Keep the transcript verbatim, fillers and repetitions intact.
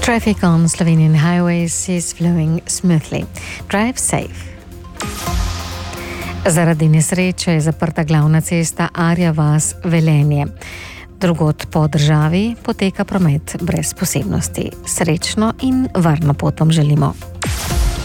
Traffic on Slovenian highways is flowing smoothly. Drive safe. Zaradi nesreče je zaprta glavna cesta Arja vas-Velenje. Drugod po državi poteka promet brez posebnosti. Srečno in varno pot vam želimo.